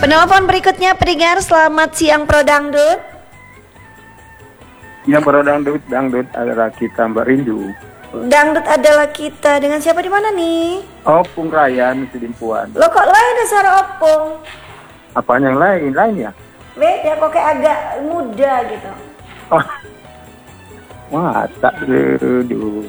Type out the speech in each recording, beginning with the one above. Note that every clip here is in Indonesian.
Penelpon berikutnya pendengar, selamat siang Pro Dangdut. Ya, Pro Dangdut, dangdut adalah kita Mbak Rindu. Dangdut adalah kita, dengan siapa di mana nih? Opung Ryan Sidimpuan. Lo kok lain ada suara Opung? Apaan yang lain ya? Beda kok, kayak agak muda gitu. Oh, masa dulu.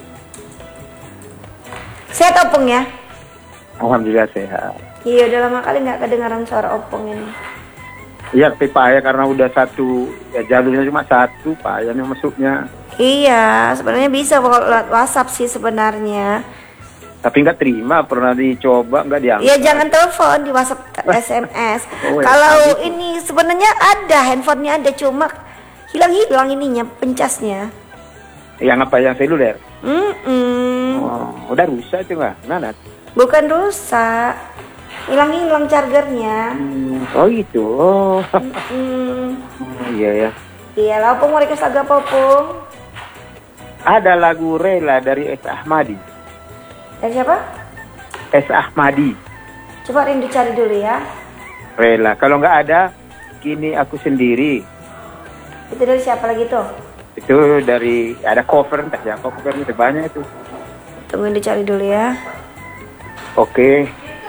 Sehat Opung ya? Alhamdulillah sehat. Iya, udah lama kali nggak kedengaran suara Opung ini. Iya, tapi payah karena udah satu, ya jalurnya cuma satu, payahnya masuknya. Iya, sebenarnya bisa kalau lewat WhatsApp sih sebenarnya. Tapi nggak terima, pernah dicoba nggak diangkat. Iya, jangan telepon, di WhatsApp, SMS. Oh, ya, Kalau gitu. ini sebenarnya ada, handphonenya ada, cuma hilang ininya, pencasnya. Yang apa, yang seluler? Mm-mm. Oh, udah rusak itu nggak? Nah. Bukan rusak, hilang chargernya. Oh gitu. Oh. Iya ya. Iya, lah Opung mau request lagu apa Opung? Ada lagu Rela dari S. Ahmadi. Dari siapa? S. Ahmadi. Coba Rindu cari dulu ya. Rela. Kalau nggak ada, Kini Aku Sendiri. Itu dari siapa lagi tuh? Itu dari, ada cover, entah siapa covernya, itu banyak itu. Tungguin dicari dulu ya. Oke.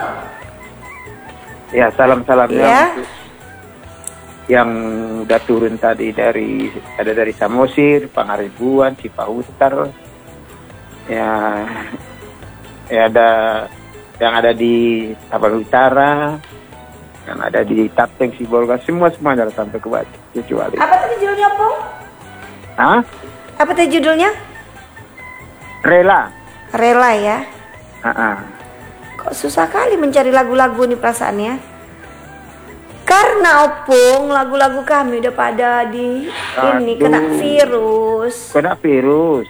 Ya, salam-salamnya Ya. untuk yang udah turun tadi ada dari Samosir, Pangaribuan, Cipahutar. Ya ada yang ada di Tapan Utara, yang ada di Tapeng, Sibolga, semuanya sampai ke Batu kecuali. Apa tadi judulnya Opung? Hah? Apa tadi judulnya? Rela. Rela ya. Kok susah kali mencari lagu-lagu nih perasaannya. Karena Opung, lagu-lagu kami udah pada di ini kena virus. Kena virus.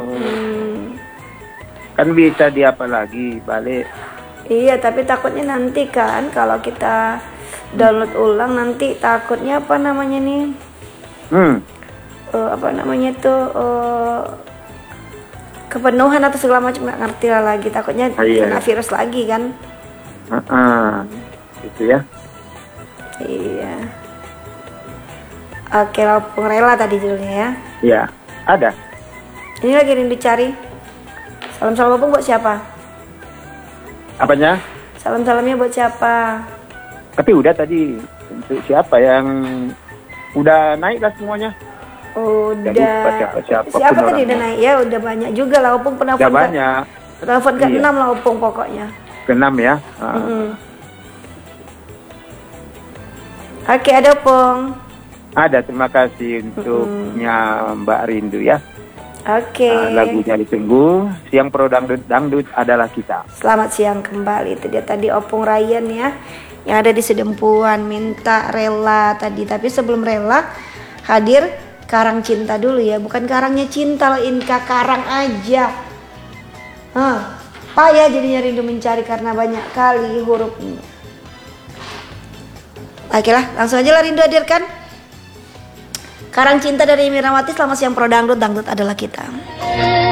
Kan bisa di apa lagi balik. Iya, tapi takutnya nanti kan kalau kita download ulang nanti takutnya apa namanya nih? Apa namanya tuh? Kepenuhan atau segala macam, nggak ngerti lah lagi, takutnya kena virus lagi kan. Gitu ya. Iya. Oke, Opung Rela tadi judulnya ya. Iya, ada. Ini lagi Rindu cari. Salam-salam Opung buat siapa? Apanya? Salam-salamnya buat siapa? Tapi udah tadi, untuk siapa yang udah naik lah semuanya. Udah. Siapa Tadi udah naik ya, udah banyak juga lah Opung penelpon. Udah banyak. Penelpon ke-6 lah Opung pokoknya. Ke-6 ya. Oke, ada Opung. Ada, terima kasih untuknya Mbak Rindu ya. Oke. Lagunya ditunggu. Siang Pro Dangdut, dangdut adalah kita. Selamat siang kembali. Itu dia tadi Opung Ryan ya, yang ada di Sidempuan, minta Rela tadi. Tapi sebelum Rela hadir Karang Cinta dulu ya, bukan Karangnya Cinta loh, Inka Karang aja. Payah jadinya Rindu mencari karena banyak kali hurufnya. Oke lah, langsung aja lah Rindu hadirkan Karang Cinta dari Mirawati. Selamat siang Pro Dangdut, dangdut adalah kita.